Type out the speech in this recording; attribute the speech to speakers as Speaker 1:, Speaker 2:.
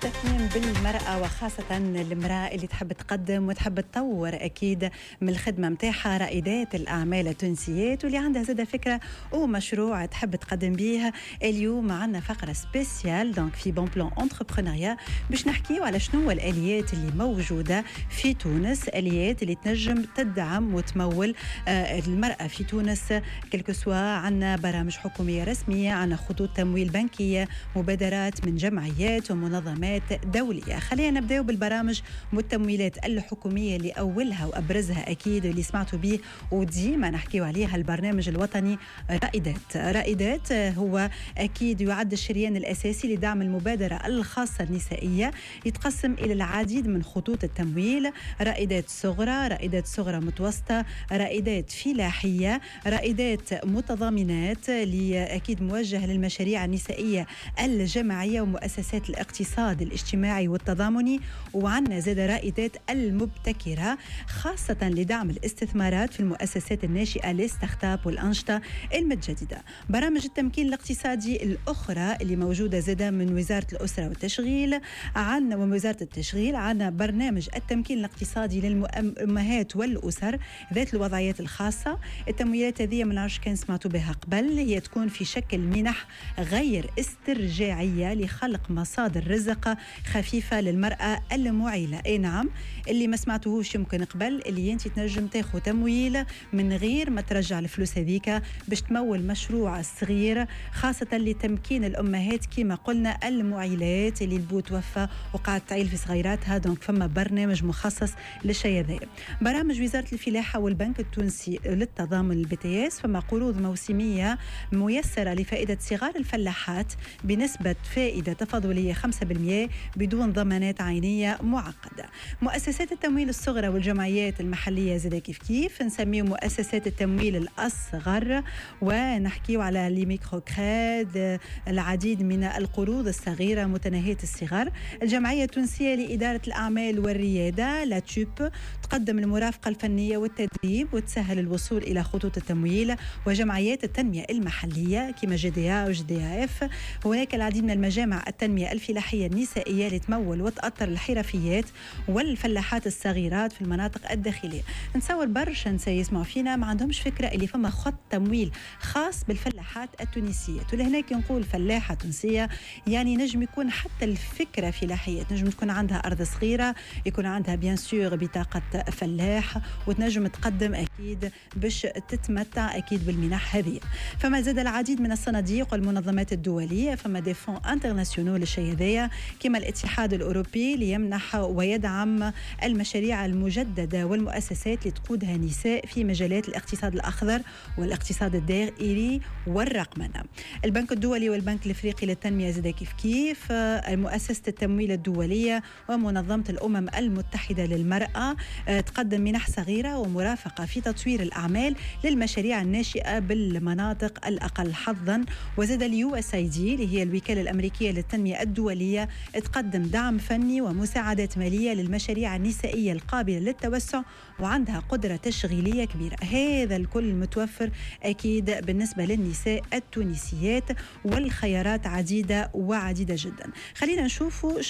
Speaker 1: التثمين بالمرأة وخاصة المرأة اللي تحب تقدم وتحب تطور أكيد من الخدمة متاعها، رائدات الأعمال التونسيات واللي عندها زادة فكرة ومشروع تحب تقدم بيه. اليوم عندنا فقرة سبيسيال دونك في بون بلان انتربرونيا باش نحكيو على شنو الآليات اللي موجودة في تونس، آليات اللي تنجم تدعم وتمول المرأة في تونس كلكو سوا. عندنا برامج حكومية رسمية، عندنا خطوط تمويل بنكية، مبادرات من جمعيات ومنظمات دولية. خلينا نبدأ بالبرامج والتمويلات الحكومية اللي أولها وأبرزها أكيد اللي سمعتوا به وديما نحكيو عليها البرنامج الوطني رائدات هو أكيد يعد الشريان الأساسي لدعم المبادرة الخاصة النسائية، يتقسم إلى العديد من خطوط التمويل: رائدات صغرى متوسطة، رائدات فلاحية، رائدات متضامنات اللي أكيد موجه للمشاريع النسائية الجماعية ومؤسسات الاقتصاد الاجتماعي والتضامني، وعندنا زاد رائدات المبتكرة خاصة لدعم الاستثمارات في المؤسسات الناشئة للستارت والأنشطة المتجددة. برامج التمكين الاقتصادي الأخرى اللي موجودة زاد من وزارة الأسرة والتشغيل عندنا ووزارة التشغيل، عندنا برنامج التمكين الاقتصادي للأمهات والأسر ذات الوضعيات الخاصة. التمويلات هذه من عرش كان سمعتوا بها قبل، هي تكون في شكل منح غير استرجاعية لخلق مصادر رزق خفيفة للمرأة المعيلة. اي نعم، اللي ما سمعتوهوش يمكن قبل، اللي انت تنجم تاخذ تمويل من غير ما ترجع الفلوس هذيك باش تمول مشروع صغير خاصة لتمكين الأمهات كما قلنا المعيلات اللي البو توفى وقاعد تعيل في صغيراتها. دونك فما برنامج مخصص للشيء هذا. برامج وزارة الفلاحة والبنك التونسي للتضامن البي فما قروض موسمية ميسرة لفائدة صغار الفلاحات بنسبة فائدة تفاضلية 5% بدون ضمانات عينية معقدة. مؤسسات التمويل الصغرى والجمعيات المحلية زي كيف نسميه مؤسسات التمويل الأصغر، ونحكيه على لي ميكرو كريد، العديد من القروض الصغيرة متناهية الصغر. الجمعية التونسية لإدارة الأعمال والريادة لا توب تقدم المرافقة الفنية والتدريب وتسهل الوصول إلى خطوط التمويل. وجمعيات التنمية المحلية كما جديا وجديا اف، هناك العديد من المجامع التنمية الفلاحية النسائية لتمول وتأطر الحرفيات والفلاحات الصغيرات في المناطق الداخلية. نتصور برشا نساء يسمعوا فينا ما عندهمش فكرة اللي فما خط تمويل خاص بالفلاحات التونسيات، ولهناك نقول فلاحة تونسية يعني نجم يكون حتى الفكرة فلاحية، نجم تكون عندها أرض صغيرة، يكون عندها بيان سور بطاقة فلاح، وتنجم تقدم أكيد باش تتمتع أكيد بالمنح هذه. فما زاد العديد من الصناديق والمنظمات الدولية، فما دي فون انترناسيونال للشيء هذايا كما الاتحاد الأوروبي ليمنح ويدعم المشاريع المجددة والمؤسسات اللي تقودها نساء في مجالات الاقتصاد الأخضر والاقتصاد الدائري والرقمنة. البنك الدولي والبنك الأفريقي للتنمية زاد كيف مؤسسة التمويل الدولية ومنظمة الأمم المتحدة للمرأة تقدم منح صغيرة ومرافقة في تطوير الأعمال للمشاريع الناشئة بالمناطق الأقل حظا. وزاد اليو اس اي دي اللي هي الوكالة الأمريكية للتنمية الدولية تقدم دعم فني ومساعدات مالية للمشاريع النسائية القابلة للتوسع وعندها قدرة تشغيلية كبيرة. هذا الكل متوفر أكيد بالنسبة للنساء التونسيات، والخيارات عديدة وعديدة جدا. خلينا نشوفوا